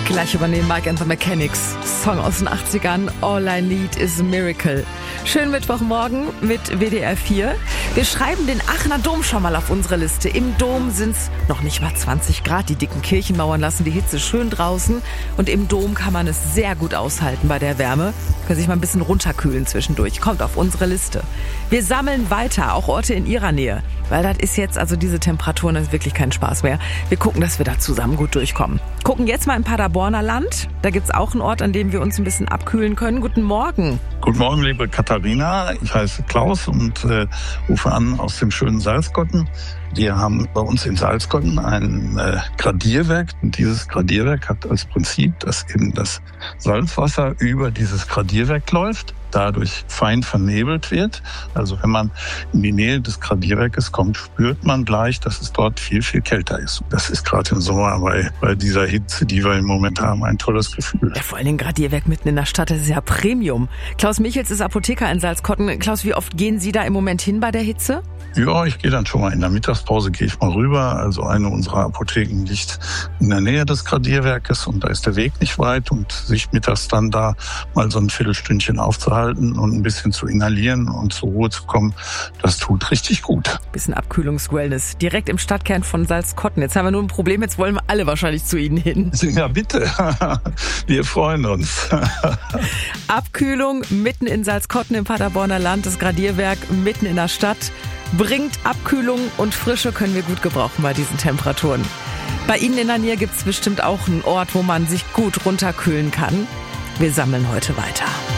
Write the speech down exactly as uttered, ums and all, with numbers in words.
Gleich übernehmen Mike and the Mechanics. Song aus den achtzigern, All I Need is a Miracle. Schönen Mittwochmorgen mit W D R vier. Wir schreiben den Aachener Dom schon mal auf unsere Liste. Im Dom sind's noch nicht mal zwanzig Grad. Die dicken Kirchenmauern lassen die Hitze schön draußen. Und im Dom kann man es sehr gut aushalten bei der Wärme. Können sich mal ein bisschen runterkühlen zwischendurch. Kommt auf unsere Liste. Wir sammeln weiter, auch Orte in ihrer Nähe. Weil das ist jetzt, also diese Temperaturen, das ist wirklich kein Spaß mehr. Wir gucken, dass wir da zusammen gut durchkommen. Gucken jetzt mal im Paderborner Land. Da gibt's auch einen Ort, an dem wir uns ein bisschen abkühlen können. Guten Morgen. Guten Morgen, liebe Katharina. Ich heiße Klaus und äh, rufe an aus dem schönen Salzgotten. Wir haben bei uns in Salzgotten ein äh, Gradierwerk. Und dieses Gradierwerk hat als Prinzip, dass eben das Salzwasser über dieses Gradierwerk läuft, dadurch fein vernebelt wird. Also wenn man in die Nähe des Gradierwerkes kommt, spürt man gleich, dass es dort viel, viel kälter ist. Das ist gerade im Sommer bei, bei dieser Hitze, die wir im Moment haben, ein tolles Gefühl. Ja, vor allem Gradierwerk mitten in der Stadt, das ist ja Premium. Klaus Michels ist Apotheker in Salzgotten. Klaus, wie oft gehen Sie da im Moment hin bei der Hitze? Ja, ich gehe dann schon mal in der Mittagspause, gehe ich mal rüber. Also eine unserer Apotheken liegt in der Nähe des Gradierwerkes und da ist der Weg nicht weit. Und sich mittags dann da mal so ein Viertelstündchen aufzuhalten und ein bisschen zu inhalieren und zur Ruhe zu kommen, das tut richtig gut. Bisschen Abkühlungs-Wellness, direkt im Stadtkern von Salzgotten. Jetzt haben wir nur ein Problem, jetzt wollen wir alle wahrscheinlich zu Ihnen hin. Ja, bitte. Wir freuen uns. Abkühlung mitten in Salzgotten im Paderborner Land, das Gradierwerk mitten in der Stadt. Bringt Abkühlung und Frische, können wir gut gebrauchen bei diesen Temperaturen. Bei Ihnen in der Nähe gibt es bestimmt auch einen Ort, wo man sich gut runterkühlen kann. Wir sammeln heute weiter.